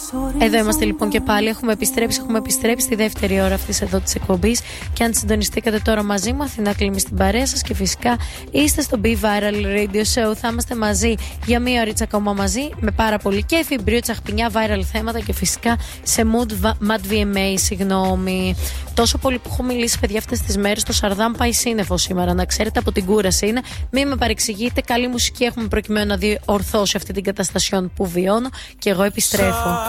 Εδώ είμαστε λοιπόν και πάλι. Έχουμε επιστρέψει στη δεύτερη ώρα αυτής εδώ της εκπομπής. Και αν συντονιστήκατε τώρα μαζί μου, Αθηνά Κλίμη στην παρέα σας. Και φυσικά είστε στο Be Viral Radio Show. Θα είμαστε μαζί για μία ωρίτσα ακόμα μαζί. Με πάρα πολύ κέφι, μπρίο, τσαχπινιά, viral θέματα. Και φυσικά σε Mad VMA, συγγνώμη. Τόσο πολύ που έχω μιλήσει, παιδιά, αυτές τις μέρες. Το Σαρδάμ πάει σύννεφο σήμερα. Να ξέρετε, από την κούραση είναι. Μην με παρεξηγείτε. Καλή μουσική έχουμε προκειμένου να διορθώσει αυτή την καταστασιόν που βιώνω. Και εγώ επιστρέφω.